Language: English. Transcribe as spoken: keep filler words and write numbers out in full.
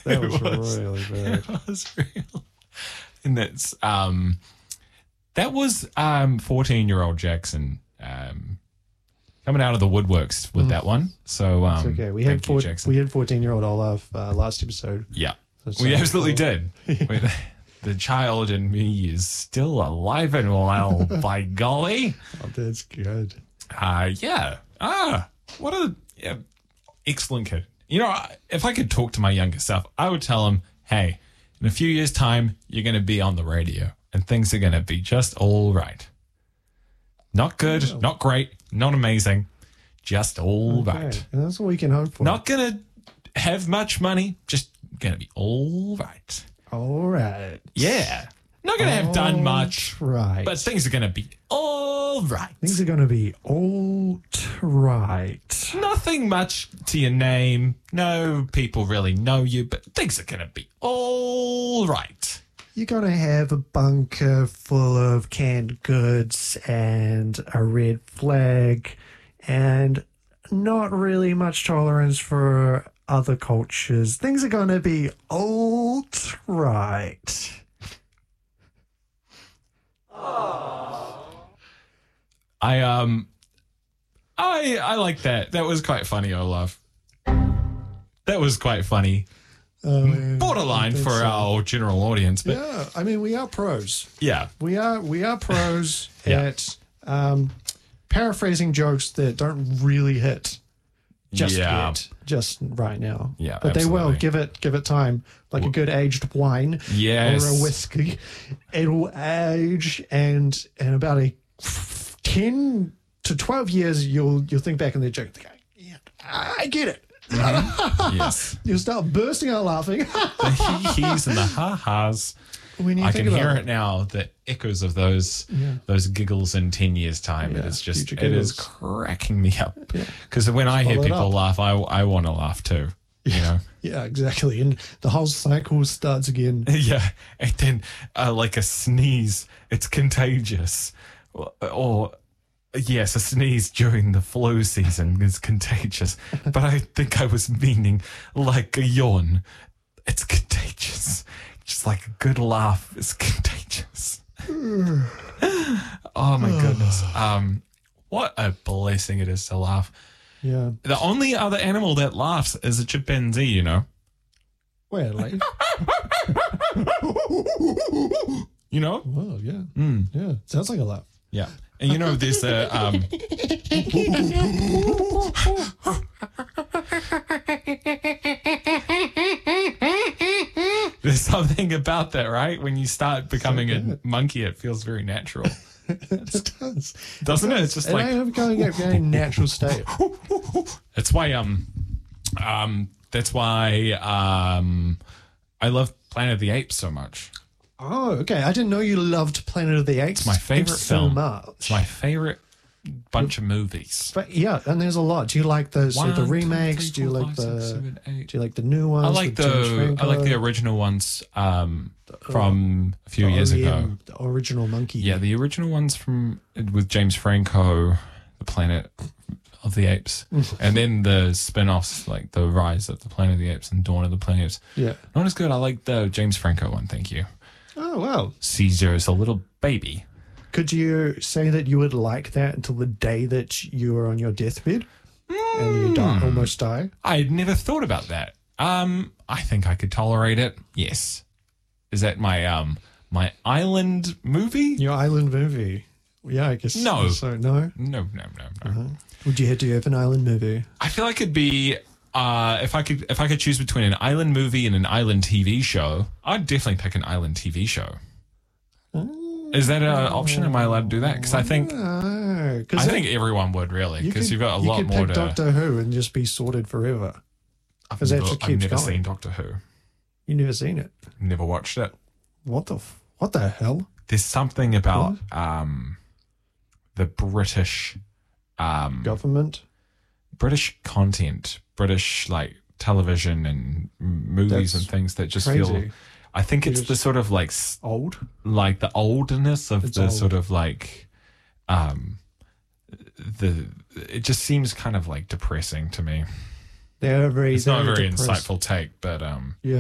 That was, was. really bad. It was real. And that's um, that was um, fourteen-year-old Jackson um, coming out of the woodworks with mm. that one. So um, it's okay. We had four, we had fourteen-year-old Olaf uh, last episode. Yeah, so we absolutely cool. did. we, the child in me is still alive and well. By golly, oh, that's good. Uh, yeah. Ah, what a yeah, excellent kid. You know, if I could talk to my younger self, I would tell him, hey, in a few years' time, you're going to be on the radio and things are going to be just all right. Not good, oh. not great, not amazing, just all okay. right. And that's what we can hope for. Not going to have much money, just going to be all right. All right. Yeah. Not going to have done much, right. but things are going to be all right. Things are going to be all right. Nothing much to your name. No people really know you, but things are going to be all right. You're going to have a bunker full of canned goods and a red flag and not really much tolerance for other cultures. Things are going to be all right. I um, I I like that. That was quite funny, Olaf. That was quite funny. Um, Borderline for so. our general audience, but yeah, I mean we are pros. Yeah, we are we are pros yeah. at um, paraphrasing jokes that don't really hit just yeah. yet, just right now. Yeah, but absolutely. they will give it give it time, like a good aged wine yes. or a whiskey. It'll age, and in about a ten to twelve years, you'll you'll think back on the joke. And think, yeah, I get it. Mm-hmm. Yes, you'll start bursting out laughing. The hee-hees and the ha-has. When you I think can hear it, it now. The echoes of those yeah. those giggles in ten years' time. Yeah, it is just it giggles. is cracking me up. Because yeah. when I Follow hear people laugh, I I want to laugh too. You know. Yeah, exactly. And the whole cycle starts again. Yeah, and then uh, like a sneeze, it's contagious. Or, or yes, a sneeze during the flu season is contagious. But I think I was meaning like a yawn. It's contagious. Just like a good laugh is contagious. Oh my goodness. Um, what a blessing it is to laugh. Yeah. The only other animal that laughs is a chimpanzee, you know. Where, like? You know? Well, yeah. Mm. Yeah. Sounds like a laugh. Yeah. And you know, there's a... Um, there's something about that, right? When you start becoming so a monkey, it feels very natural. It does. Doesn't it? it? Does. It's just and like... I am going at a very natural state. That's why... um, um, That's why um, I love Planet of the Apes so much. Oh, okay. I didn't know you loved Planet of the Apes. It's my favorite so film. much. It's my favorite bunch of movies. But yeah, and there's a lot. Do you like those One, so the two, remakes? three, Do you four, like five, the? six, seven, eight. Do you like the new ones? I like the I like the original ones um, from a few the years O E M, ago. The original Monkey. Yeah, the original ones from with James Franco, The Planet of the Apes, and then the spin-offs like The Rise of the Planet of the Apes and Dawn of the Planet of the Apes. Yeah, not as good. I like the James Franco one. Thank you. Oh wow, Caesar is a little baby. Could you say that you would like that until the day that you are on your deathbed mm. and you die, almost die? I'd never thought about that. Um, I think I could tolerate it. Yes. Is that my um my island movie? Your island movie? Yeah, I guess. No. So no. No, no, no, no. Uh-huh. Would you have to have an island movie? I feel like it'd be uh if I could if I could choose between an island movie and an island T V show, I'd definitely pick an island T V show. Oh. Is that an option? Am I allowed to do that? Because I think no, I think everyone would really, because you you've got a you lot could more pick to. Doctor Who and just be sorted forever. I've never, I've never going. seen Doctor Who. You never seen it? Never watched it. What the f- what the hell? There's something about um the British um government, British content, British like television and movies That's and things that just crazy. feel. I think it's the sort of like old, like the oldness of it's the old. sort of like, um, the it just seems kind of like depressing to me. They're very. It's not a very depressed. insightful take, but um, Yeah.